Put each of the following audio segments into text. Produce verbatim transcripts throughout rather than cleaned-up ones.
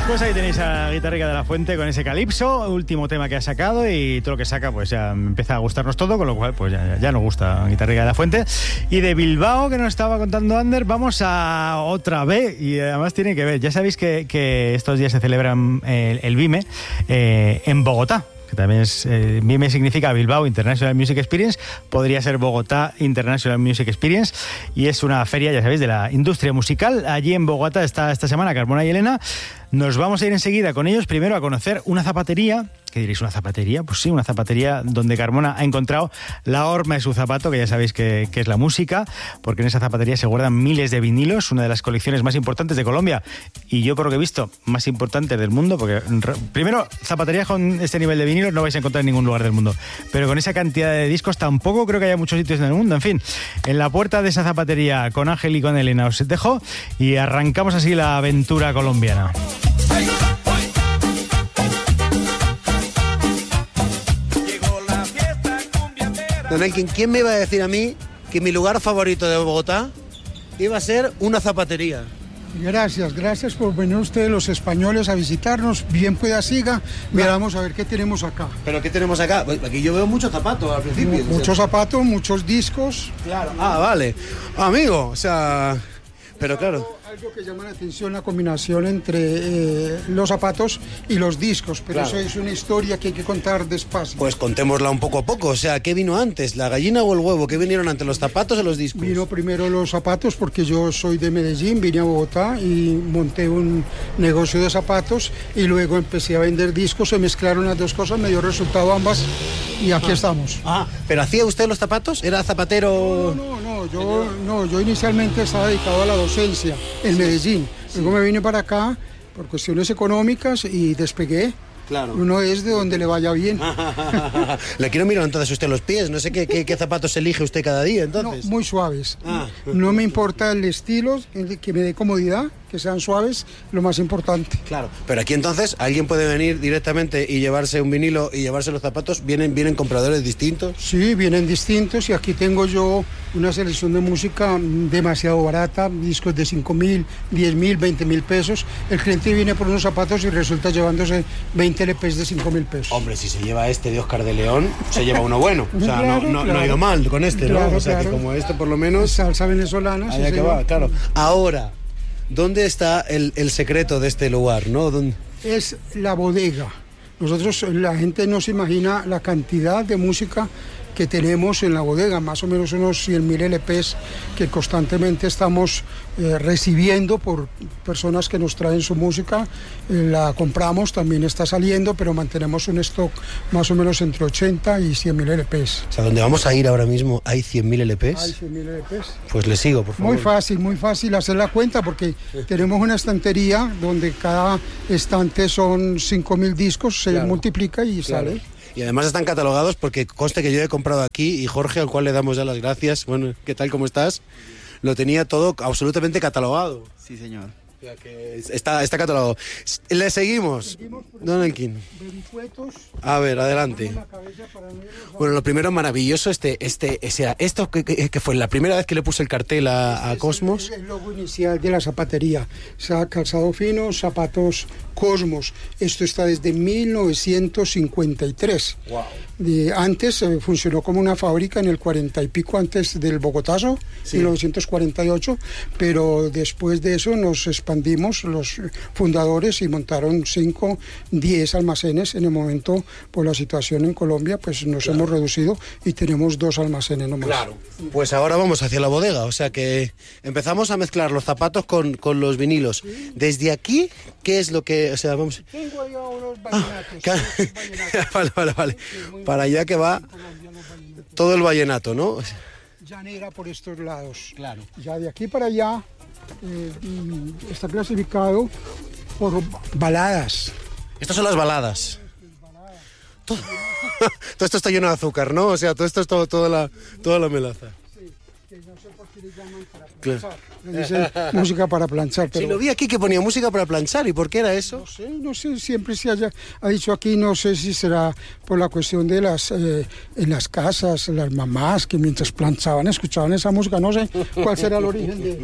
Pues ahí tenéis a Guitarrica de la Fuente con ese Calipso, último tema que ha sacado, y todo lo que saca pues ya empieza a gustarnos todo, con lo cual pues ya, ya nos gusta Guitarrica de la Fuente. Y de Bilbao, que nos estaba contando Ander, vamos a otra vez, y además tiene que ver, ya sabéis que, que estos días se celebran el, el BIME eh, en Bogotá, que también es, eh, BIME significa Bilbao International Music Experience, podría ser Bogotá International Music Experience, y es una feria, ya sabéis, de la industria musical. Allí en Bogotá está esta semana Carmona y Elena. Nos vamos a ir enseguida con ellos, primero a conocer una zapatería. ¿Qué diréis, una zapatería? Pues sí, una zapatería donde Carmona ha encontrado la horma de su zapato, que ya sabéis que, que es la música, porque en esa zapatería se guardan miles de vinilos, una de las colecciones más importantes de Colombia, y yo por lo que he visto, más importantes del mundo, porque primero, zapaterías con este nivel de vinilos no vais a encontrar en ningún lugar del mundo, pero con esa cantidad de discos tampoco creo que haya muchos sitios en el mundo. En fin, en la puerta de esa zapatería con Ángel y con Elena os dejo y arrancamos así la aventura colombiana. Don Elkin, ¿quién me iba a decir a mí que mi lugar favorito de Bogotá iba a ser una zapatería? Gracias, gracias por venir ustedes los españoles a visitarnos. Bien pueda siga, miramos a ver qué tenemos acá. ¿Pero qué tenemos acá? Aquí yo veo muchos zapatos al principio. Muchos zapatos, muchos discos. Claro. Ah, vale. Amigo, o sea... Pero claro... Algo que llama la atención, la combinación entre eh, los zapatos y los discos, pero claro, eso es una historia que hay que contar despacio. Pues contémosla un poco a poco, o sea, ¿qué vino antes, la gallina o el huevo? ¿Qué vinieron antes, los zapatos o los discos? Vino primero los zapatos porque yo soy de Medellín, vine a Bogotá y monté un negocio de zapatos y luego empecé a vender discos, se mezclaron las dos cosas, me dio resultado ambas y aquí ah. estamos. Ah, ¿pero hacía usted los zapatos? ¿Era zapatero? No, no, no, yo, no, yo inicialmente estaba dedicado a la docencia en Medellín, sí. Luego me vine para acá por cuestiones económicas y despegué. Claro. Uno es de donde le vaya bien. Le quiero mirar entonces usted los pies, no sé qué, qué, qué zapatos elige usted cada día entonces. No, muy suaves. Ah. No me importa el estilo, que me dé comodidad, que sean suaves, lo más importante. Claro, pero aquí entonces alguien puede venir directamente y llevarse un vinilo y llevarse los zapatos, ¿vienen, vienen compradores distintos? Sí, vienen distintos y aquí tengo yo una selección de música demasiado barata, discos de cinco mil, diez mil, veinte mil pesos. El cliente viene por unos zapatos y resulta llevándose veinte L Pes de cinco mil pesos. Hombre, si se lleva este de Oscar de León, se lleva uno bueno. O sea, claro, no, no, claro. no ha ido mal con este, claro, ¿no? O sea, claro. que como este por lo menos... Salsa venezolana. Allá sí, que va, claro. Ahora, ¿dónde está el, el secreto de este lugar, no? ¿Dónde? Es la bodega. Nosotros, la gente no se imagina la cantidad de música que tenemos en la bodega, más o menos unos cien mil L Pes que constantemente estamos eh, recibiendo por personas que nos traen su música, eh, la compramos, también está saliendo, pero mantenemos un stock más o menos entre ochenta y cien mil L Pes. O sea, donde vamos a ir ahora mismo hay cien mil L Pes. Hay cien mil L Pes. Pues le sigo, por favor. Muy fácil, muy fácil hacer la cuenta porque sí. Tenemos una estantería donde cada estante son cinco mil discos, se claro. multiplica y claro. sale. Y además están catalogados porque conste que yo he comprado aquí y Jorge, al cual le damos ya las gracias. Bueno, ¿qué tal? ¿Cómo estás? Lo tenía todo absolutamente catalogado. Sí, señor. O sea que está, está catalogado. Le seguimos, Don Elkin. A ver, adelante. Bueno, lo primero maravilloso, este, este, o sea, esto que, que fue la primera vez que le puse el cartel a, a Cosmos. Es el logo inicial de la zapatería. O sea, calzado fino, zapatos Cosmos. Esto está desde mil novecientos cincuenta y tres. Wow. De, antes eh, funcionó como una fábrica en el cuarenta y pico antes del Bogotazo, sí. mil novecientos cuarenta y ocho, pero después de eso nos expandimos los fundadores y montaron cinco, diez almacenes. En el momento, por la situación en Colombia, pues nos claro. hemos reducido y tenemos dos almacenes nomás. Claro, pues ahora vamos hacia la bodega, o sea que empezamos a mezclar los zapatos con, con los vinilos. Sí. Desde aquí, ¿qué es lo que, o sea, vamos... Tengo ahí unos vallenatos. Ah, vallenatos. Vale, vale, vale. Para allá que va todo el vallenato, ¿no? Llanera por estos lados. Claro. Ya de aquí para allá eh, está clasificado por baladas. Estas son las baladas. Todo, todo esto está lleno de azúcar, ¿no? O sea, todo esto es todo, toda, la, toda la melaza. Sí, que no sé por qué le llaman para planchar. Le dicen música para planchar. Pero sí, lo vi aquí que ponía música para planchar. ¿Y por qué era eso? No sé, no sé, siempre se haya ha dicho aquí, no sé si será por la cuestión de las, eh, en las casas, las mamás que mientras planchaban escuchaban esa música, no sé cuál será el origen de,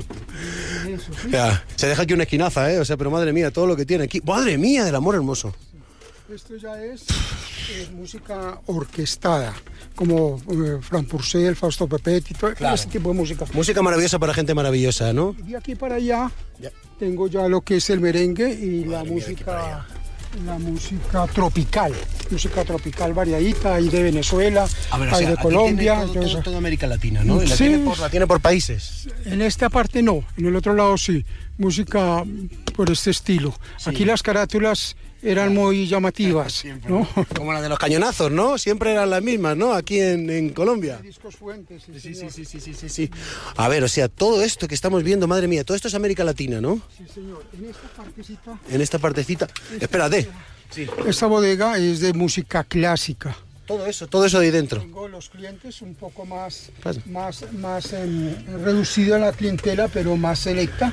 de eso. ¿Sí? Ya, se deja aquí una esquinaza, ¿eh? O sea, pero madre mía, todo lo que tiene aquí. Madre mía, del amor hermoso. Esto ya es eh, música orquestada, como eh, Fran Purcell, Fausto Pepetti, todo claro. Ese tipo de música. Música maravillosa para gente maravillosa, ¿no? Y de aquí para allá ya. tengo ya lo que es el merengue y madre la mía, música, la música tropical, música tropical variadita, hay de Venezuela, a ver, o hay sea, de Colombia. Todo, todo, toda América Latina, ¿no? Sí, la, tiene por, la tiene por países. En esta parte no, en el otro lado sí, música por este estilo. Sí. Aquí las carátulas eran muy llamativas, ¿no? Como la de los cañonazos, ¿no? Siempre eran las mismas, ¿no? Aquí en, en Colombia. Discos Fuentes, sí, sí, sí, sí, sí, sí, sí, sí. A ver, o sea, todo esto que estamos viendo, madre mía, todo esto es América Latina, ¿no? Sí, señor. En esta partecita... En esta partecita... Esta Espérate. Sí. Esta bodega es de música clásica. Todo eso, todo eso de ahí dentro. Tengo los clientes un poco más, más, más eh, reducido a la clientela, pero más selecta.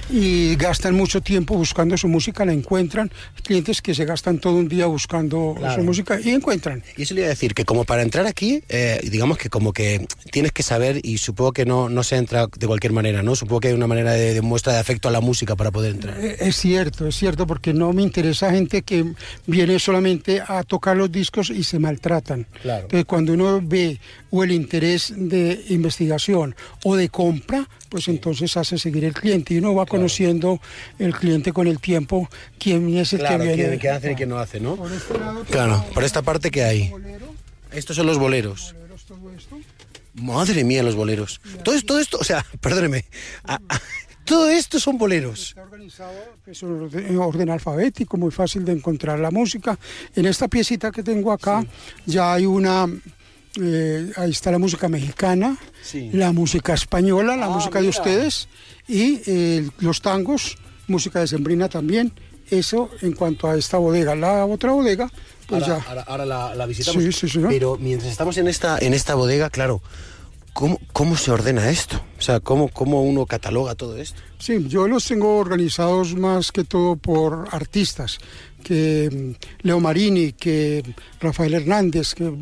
Y gastan mucho tiempo buscando su música, la encuentran. Clientes que se gastan todo un día buscando claro. su música y encuentran. Y eso le iba a decir, que como para entrar aquí, eh, digamos que como que tienes que saber, y supongo que no, no se entra de cualquier manera, ¿no? Supongo que hay una manera de, de muestra de afecto a la música para poder entrar. Es cierto, es cierto, porque no me interesa gente que viene solamente a tocar los discos y se maltratan. Claro. Entonces, cuando uno ve o el interés de investigación o de compra, pues entonces hace seguir el cliente y uno va claro. conociendo el cliente con el tiempo, quién es el claro, que viene. Qué hace y qué no hace, ¿no? Por este lado, claro, por esta parte que hay. Bolero, estos son los boleros. boleros todo esto. Madre mía, los boleros. Todo esto, todo esto, o sea, perdóneme, a, a, todo esto son boleros. Está organizado pues, en orden alfabético, muy fácil de encontrar la música. En esta piecita que tengo acá sí. ya hay una... Eh, ahí está la música mexicana, sí. la música española, la ah, música mira. de ustedes y eh, los tangos, música decembrina también. Eso en cuanto a esta bodega. La otra bodega, pues ahora, ya. Ahora, ahora la, la visitamos. Sí, sí, sí, ¿no? Pero mientras estamos en esta, en esta bodega, claro, ¿cómo, cómo se ordena esto? O sea, ¿cómo, ¿cómo uno cataloga todo esto? Sí, yo los tengo organizados más que todo por artistas, que Leo Marini, que Rafael Hernández, que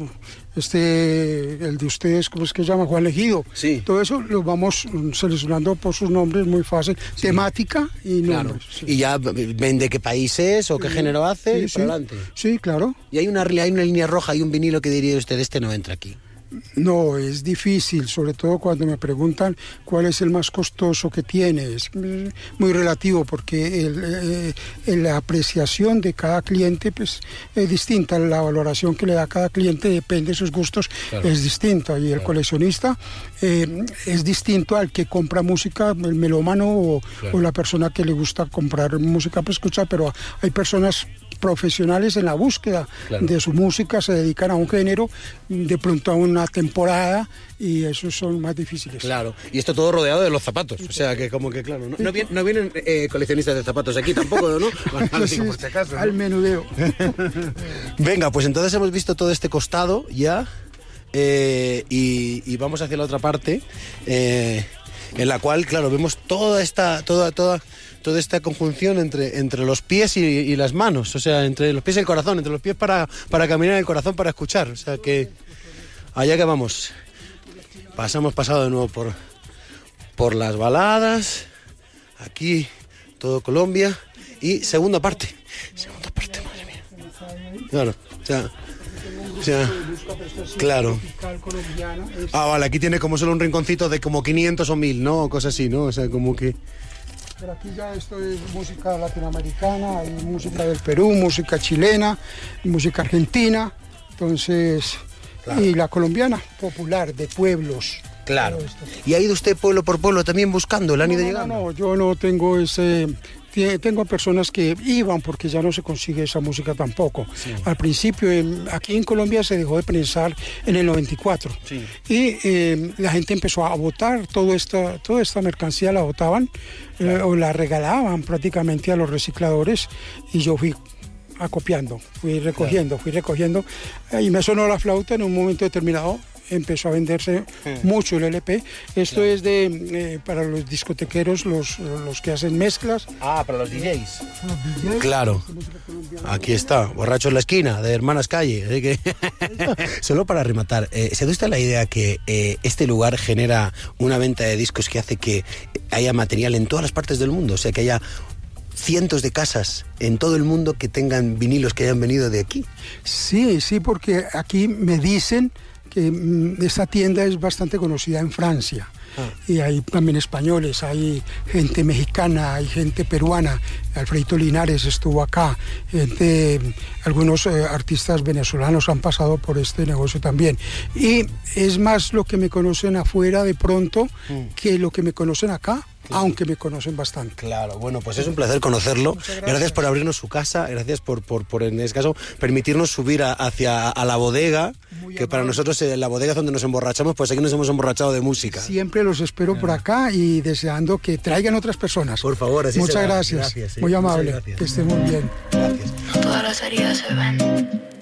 este, el de ustedes, ¿cómo es que se llama? Juan Legido. Sí. Todo eso lo vamos seleccionando por sus nombres, muy fácil, sí. temática y nombres. Claro. Sí. Y ya ven de qué país es o qué sí. género hace sí, y sí. para adelante. Sí, claro. Y hay una, hay una línea roja y un vinilo que diría usted, este no entra aquí. No, es difícil, sobre todo cuando me preguntan cuál es el más costoso que tiene. Es muy relativo porque el, eh, la apreciación de cada cliente pues, es distinta. La valoración que le da cada cliente depende de sus gustos, claro. es distinta. Y el claro. coleccionista eh, es distinto al que compra música, el melómano o, claro. o la persona que le gusta comprar música para escuchar, pero hay personas profesionales en la búsqueda claro. de su música, se dedican a un género, de pronto a una temporada, y esos son más difíciles. Claro, y esto todo rodeado de los zapatos, o sea que como que claro, no, no, vienen, no vienen eh, coleccionistas de zapatos aquí tampoco, ¿no? Bueno, sí, por si acaso, ¿no? Al menudeo. Venga, pues entonces hemos visto todo este costado ya, eh, y, y vamos hacia la otra parte, eh, en la cual, claro, vemos toda esta, toda, toda... toda esta conjunción entre, entre los pies y, y las manos, o sea, entre los pies y el corazón, entre los pies para, para caminar y el corazón para escuchar, o sea que allá que vamos. Pasamos pasado de nuevo por, por las baladas, aquí todo Colombia y segunda parte, segunda parte, madre mía. Claro, o sea, o sea, claro. Ah, vale, aquí tiene como solo un rinconcito de como quinientos o mil, ¿no? O cosas así, ¿no? O sea, como que... Pero aquí ya esto es música latinoamericana, hay música del Perú, música chilena, música argentina, entonces, claro. y la colombiana, popular, de pueblos. Claro. ¿Y ha ido usted pueblo por pueblo también buscando? ¿Le han ido no, llegando? No, no, yo no tengo ese... Tengo personas que iban porque ya no se consigue esa música tampoco. Sí. Al principio, en, aquí en Colombia se dejó de prensar en el noventa y cuatro. Sí. Y eh, la gente empezó a botar toda esta, toda esta mercancía, la botaban claro. eh, o la regalaban prácticamente a los recicladores y yo fui acopiando, fui recogiendo, claro. fui recogiendo. Y me sonó la flauta en un momento determinado. empezó a venderse mucho el L P. Esto claro. es de eh, para los discotequeros, los, los que hacen mezclas. Ah, para los D Js. Los D Js claro. Aquí está, borracho en la esquina, de Hermanas Calle. Así que solo para rematar, eh, ¿se da usted la idea que eh, este lugar genera una venta de discos que hace que haya material en todas las partes del mundo? O sea, que haya cientos de casas en todo el mundo que tengan vinilos que hayan venido de aquí. Sí, sí, porque aquí me dicen que mm, esta tienda es bastante conocida en Francia. Ah. Y hay también españoles, hay gente mexicana, hay gente peruana. Alfredito Linares estuvo acá, gente, algunos eh, artistas venezolanos han pasado por este negocio también. Y es más lo que me conocen afuera de pronto mm. que lo que me conocen acá. Aunque me conocen bastante. Claro, bueno, pues es un placer conocerlo. Gracias. gracias por abrirnos su casa, gracias por, por, por en este caso, permitirnos subir a, hacia a la bodega, Muy que amable. Para nosotros eh, la bodega es donde nos emborrachamos, pues aquí nos hemos emborrachado de música. Siempre los espero ah. por acá y deseando que traigan otras personas. Por favor, así Muchas será. gracias. gracias sí. Muy amable. Gracias. Que estén muy bien. Gracias. No todas las heridas se ven.